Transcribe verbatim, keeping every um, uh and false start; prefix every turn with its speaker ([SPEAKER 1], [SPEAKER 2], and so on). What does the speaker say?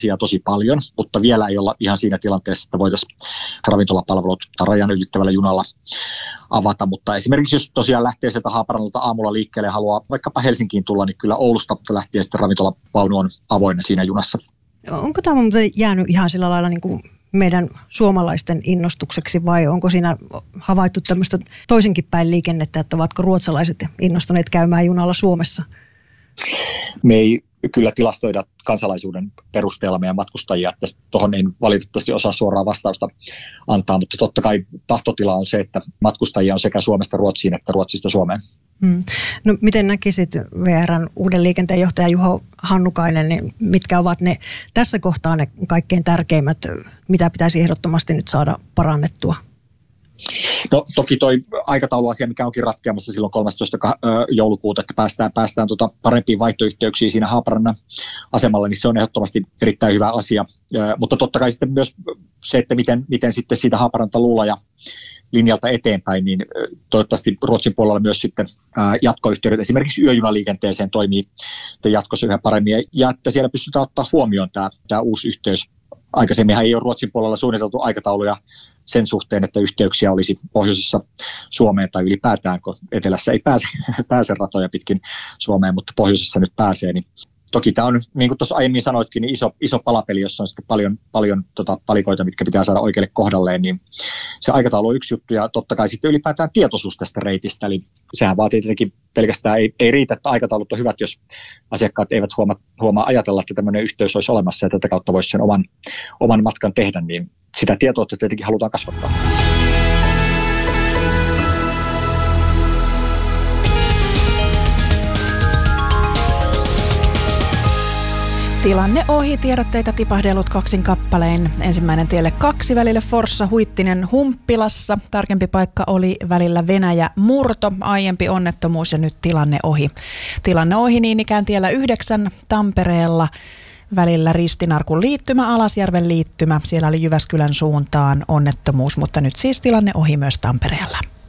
[SPEAKER 1] tosi paljon, mutta vielä ei olla ihan siinä tilanteessa, että voitaisiin ravintolapalvelut rajan ylittävällä junalla avata, mutta esimerkiksi jos tosiaan lähtee sieltä Haaparannalta aamulla liikkeelle ja haluaa vaikkapa Helsinkiin tulla, niin kyllä Oulusta lähtien sitten ravintolavaunu on avoinna siinä junassa.
[SPEAKER 2] Onko tämä jäänyt ihan sillä lailla niin kuin meidän suomalaisten innostukseksi vai onko siinä havaittu tämmöistä toisenkin päin liikennettä, että ovatko ruotsalaiset innostuneet käymään junalla Suomessa?
[SPEAKER 1] Me ei kyllä tilastoida kansalaisuuden perusteella meidän matkustajia, että tuohon ei valitettavasti osaa suoraa vastausta antaa, mutta totta kai tahtotila on se, että matkustajia on sekä Suomesta Ruotsiin että Ruotsista Suomeen.
[SPEAKER 2] Hmm. No miten näkisit V R:n uuden liikenteen johtaja Juho Hannukainen, niin mitkä ovat ne tässä kohtaa ne kaikkein tärkeimmät, mitä pitäisi ehdottomasti nyt saada parannettua?
[SPEAKER 1] No toki toi aikatauluasia, mikä onkin ratkeamassa silloin kolmastoista joulukuuta, että päästään, päästään tuota parempiin vaihtoyhteyksiin siinä Haaparannan asemalla, niin se on ehdottomasti erittäin hyvä asia. Mutta totta kai sitten myös se, että miten, miten sitten siitä Haaparanta luulla ja linjalta eteenpäin, niin toivottavasti Ruotsin puolella myös sitten jatkoyhteydet esimerkiksi yöjunaliikenteeseen toimii jatkossa yhä paremmin ja että siellä pystytään ottaa huomioon tämä, tämä uusi yhteys. Aikaisemminhan ei ole Ruotsin puolella suunniteltu aikatauluja sen suhteen, että yhteyksiä olisi pohjoisessa Suomeen tai ylipäätään, kun etelässä ei pääse, pääse ratoja pitkin Suomeen, mutta pohjoisessa nyt pääsee. Niin toki tämä on, niin kuin tuossa aiemmin sanoitkin, niin iso, iso palapeli, jossa on sitten paljon, paljon tota, palikoita, mitkä pitää saada oikealle kohdalleen, niin se aikataulu on yksi juttu ja totta kai sitten ylipäätään tietoisuus tästä reitistä, eli sehän vaatii tietenkin pelkästään, ei, ei riitä, että aikataulut on hyvät, jos asiakkaat eivät huomaa, huomaa ajatella, että tämmöinen yhteys olisi olemassa ja tätä kautta voisi sen oman, oman matkan tehdä, niin sitä tietoutta tietenkin halutaan kasvattaa.
[SPEAKER 3] Tilanne ohi, tiedotteita tipahdellut kaksin kappaleen. Ensimmäinen tielle kaksi välillä Forssa Huittinen Humppilassa. Tarkempi paikka oli välillä Venäjä Murto. Aiempi onnettomuus ja nyt tilanne ohi. Tilanne ohi niin ikään tiellä yhdeksän Tampereella. Välillä Ristinarkun liittymä, Alasjärven liittymä. Siellä oli Jyväskylän suuntaan onnettomuus, mutta nyt siis tilanne ohi myös Tampereella.